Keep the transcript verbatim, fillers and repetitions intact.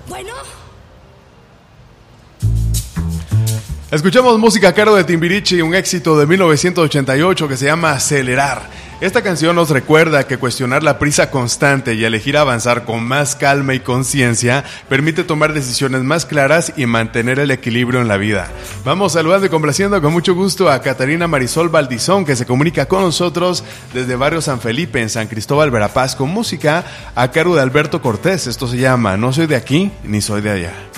Bueno. Escuchamos música a cargo de Timbiriche, un éxito de mil novecientos ochenta y ocho que se llama Acelerar. Esta canción nos recuerda que cuestionar la prisa constante y elegir avanzar con más calma y conciencia permite tomar decisiones más claras y mantener el equilibrio en la vida. Vamos saludando y complaciendo con mucho gusto a Catarina Marisol Valdizón, que se comunica con nosotros desde Barrio San Felipe, en San Cristóbal, Verapaz, con música a cargo de Alberto Cortés. Esto se llama No soy de aquí ni soy de allá.